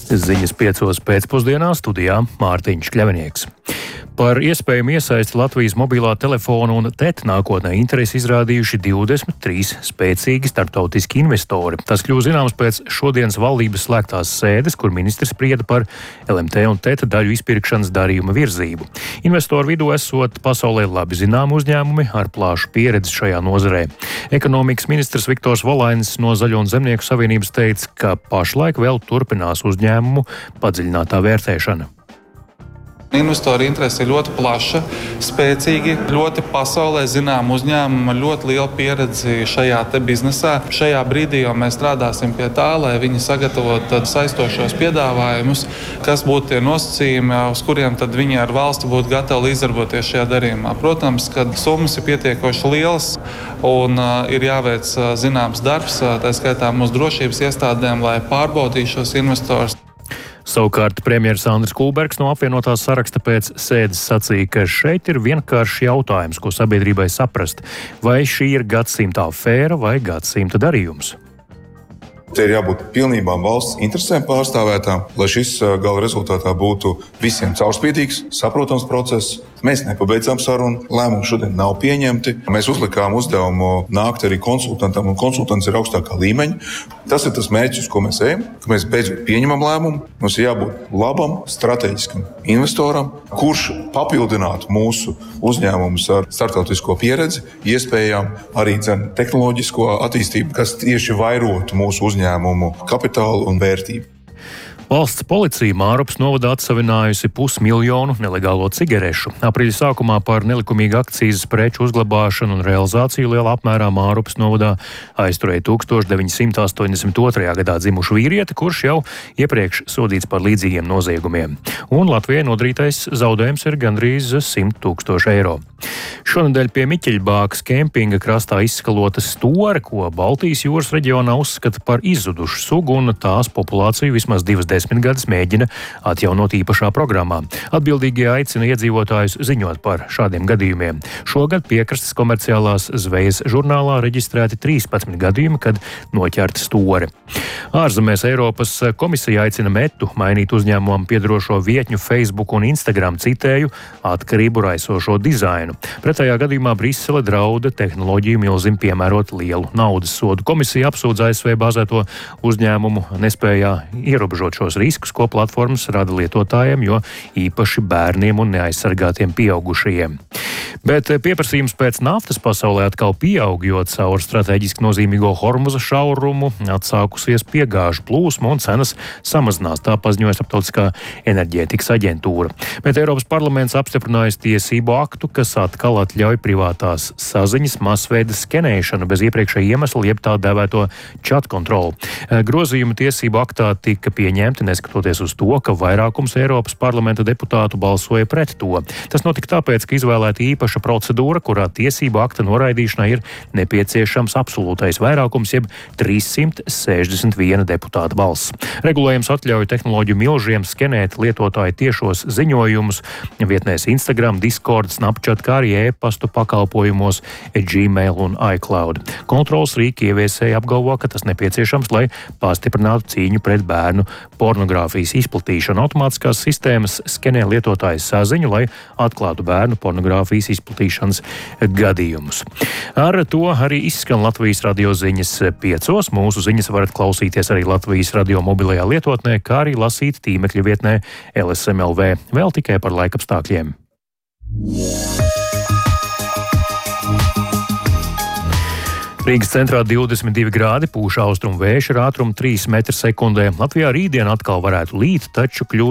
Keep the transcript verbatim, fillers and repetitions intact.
Ziņas piecos pēcpusdienā studijā Mārtiņš Kļavinieks. Par iespējamu iesaisti Latvijas mobilā telefona un T E T nākotnē interesi izrādījuši divdesmit trīs spēcīgi starptautiski investori. Tas kļūst zināms pēc šodienas valdības slēgtās sēdes, kur ministrs sprieda par L M T un T E T daļu izpirkšanas darījuma virzību. Investoru vidū esot pasaulē labi zināmi uzņēmumi ar plāšu pieredzi šajā nozarē. Ekonomikas ministrs Viktors Volainis no Zaļo un Zemnieku savienības teica, ka pašlaik vēl turpinās uzņēmumu padziļinātā vērtēšana. Investoru interese ir ļoti plaša, spēcīgi, ļoti pasaulē zinām uzņēmumi ar ļoti lielu pieredzi šajā te biznesā. Šajā brīdī jau mēs strādāsim pie tā, lai viņi sagatavotu saistošos piedāvājumus, kas būtu tie nosacījumi, uz kuriem tad viņi ar valsti būtu gatavi līdzdarboties šajā darījumā. Protams, ka summas ir pietiekoši lielas un uh, ir jāveic uh, zināms darbs, uh, tā skaitā mūsu drošības iestādēm, lai pārbaudītu šos investorus. Savukārt premjeras Andris Kulbergs no apvienotās saraksta pēc sēdes sacīja, ka šeit ir vienkāršs jautājums, ko sabiedrībai saprast, vai šī ir gadsimta afēra vai gadsimta darījums. Te ir jābūt pilnībā valsts interesēm pārstāvētām, lai šis gala rezultātā būtu visiem caurspīdīgs, saprotams process. Mēs nepabeidzām sarunu, lēmumi šodien nav pieņemti. Mēs uzlikām uzdevumu nākt arī konsultantam, un konsultants ir augstākā līmeņa. Tas ir tas mērķis, uz ko mēs ejam, ka mēs beidzot pieņemam lēmumu. Mums ir jābūt labam, strateģiskam investoram, kurš papildinātu mūsu uzņēmumus ar starptautisko pieredzi, iespējām arī dzen tehnoloģisko attīstību, kas tieši vairotu mūsu uzņēmumu kapitālu un vērtību. Valsts policija Mārupas novadā atsavinājusi pusmiljonu nelegālo cigarešu. Aprīļa sākumā par nelikumīgu akcīzes preču uzglabāšanu un realizāciju lielā apmērā Mārupas novadā aizturēja tūkstoš deviņi simti astoņdesmit otrajā gadā dzimušu vīrieti, kurš jau iepriekš sodīts par līdzīgiem noziegumiem. Un Latvijai nodarītais zaudējums ir gandrīz simt tūkstoši eiro. Šonedēļ pie Miķeļbākas kempinga krastā izskalota store, ko Baltijas jūras reģionā uzskata par izzudušu sugu, un tās populāciju vismaz divas desmitgades mēģina atjaunot īpašā programmā. Atbildīgie aicina iedzīvotājus ziņot par šādiem gadījumiem. Šogad piekrastes komerciālās zvejas žurnālā reģistrēti trīspadsmit gadījumi, kad noķerta store. Ārzemēs Eiropas komisija aicina Metu mainīt uzņēmumam piedarošo vietņu Facebook un Instagram, citēju, atkarību raisošo dizainu. Pretējā gadījumā Brisele drauda tehnoloģiju milzim piemērot lielu naudas sodu. Komisija apsūdz A S V bāzēto uzņēmumu nespējā ierobežot šos riskus, ko platformas rada lietotājiem, jo īpaši bērniem un neaizsargātiem pieaugušajiem. Bet pieprasījums pēc naftas pasaulē atkal pieaug, jo caur strateģiski nozīmīgo Hormuza šaurumu atsākusies piegāžu plūsma un cenas samazinās, tā paziņoja Starptautiskā enerģētikas aģentūra. Bet Eiropas parlaments apstiprinājis tiesību aktu, kas atkal atļauj privātās saziņas masveida skenēšanu bez iepriekšēja iemesla, jeb tā dēvēto chat kontroli. Grozījumi tiesību aktā tika pieņemti, neskatoties uz to, ka vairākums Eiropas parlamenta deputātu balsoja pret to. Tas notika tāpēc, ka izvēlēta īpaša procedūra, kurā tiesību akta noraidīšanai ir nepieciešams absolūtais vairākums, jeb trīssimt sešdesmit viena deputāta balss. Regulējums atļauj tehnoloģiju milžiem skenēt lietotāju tiešos ziņojumus vietnēs Instagram, Discord, Snapchat, kā arī e-pastu pakalpojumos Gmail un iCloud. Kontrols rīki ieviesēji apgalvo, ka tas nepieciešams, lai pastiprinātu cīņu pret bērnu pornogrāfijas izplatīšanu. Automātiskās sistēmas skenē lietotāju saziņu, lai atklātu bērnu pornogrāfijas izplatīšanas gadījumus. Ar to arī izskan Latvijas radio ziņas piecos. Mūsu ziņas varat klausīties arī Latvijas radio mobilajā lietotnē, kā arī lasīt tīmekļa vietnē L S M L V. Vēl tikai par laikapstākļiem. Rīgas centrā divdesmit divi grādi, pūš austrumu vējš ar ātrumu trīs metri sekundē. Latvijā rītdien atkal varētu līt, taču kļūst